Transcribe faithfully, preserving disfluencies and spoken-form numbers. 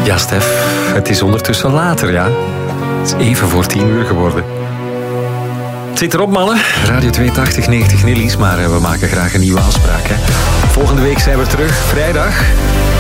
Ja, Stef, het is ondertussen later, ja. Het is even voor tien uur geworden. Het zit erop, mannen. Radio tweehonderdtachtig negentig Nillies, maar we maken graag een nieuwe afspraak. Hè. Volgende week zijn we terug, vrijdag.